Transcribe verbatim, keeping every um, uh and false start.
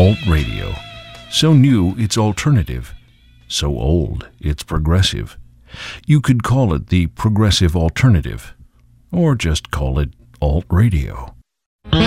Alt radio. So new it's alternative. So old it's progressive. You could call it the progressive alternative. Or just call it alt radio.